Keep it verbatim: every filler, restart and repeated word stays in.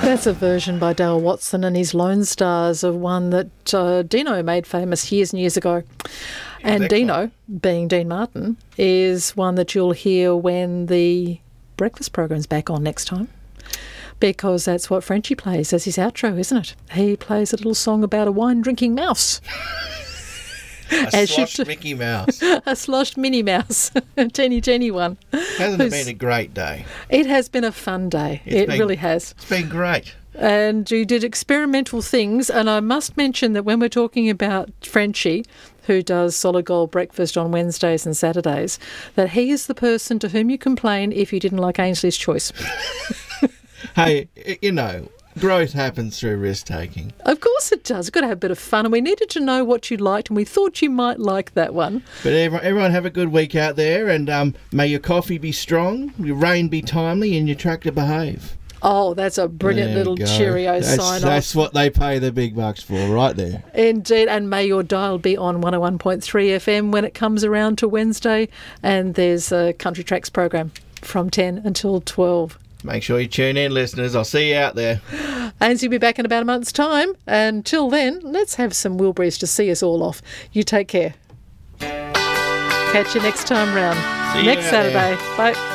That's a version by Dale Watson and his Lone Stars of one that uh, Dino made famous years and years ago. And Exactly. Dino, being Dean Martin, is one that you'll hear when the breakfast program's back on next time, because that's what Frenchie plays as his outro, isn't it? He plays a little song about a wine-drinking mouse. A As sloshed you- Mickey Mouse. A sloshed Minnie Mouse, a teeny, teeny one. Hasn't it Who's- been a great day? It has been a fun day. It's it been- really has. It's been great. And you did experimental things, and I must mention that when we're talking about Frenchie, who does Solid Gold Breakfast on Wednesdays and Saturdays, that he is the person to whom you complain if you didn't like Ainsley's Choice. Hey, you know, growth happens through risk-taking. Of course it does. We've got to have a bit of fun, and we needed to know what you liked, and we thought you might like that one. But everyone, everyone have a good week out there, and um, may your coffee be strong, your rain be timely, and your tractor behave. Oh, that's a brilliant There little we go. Cheerio that's, sign-off. That's what they pay the big bucks for, right there. Indeed, and may your dial be on one oh one point three F M when it comes around to Wednesday, and there's a Country Tracks program from ten until twelve. Make sure you tune in, listeners. I'll see you out there. Ainsley will be back in about a month's time. Until then, let's have some Wilburys to see us all off. You take care. Catch you next time round. See you next out there. Saturday. Bye.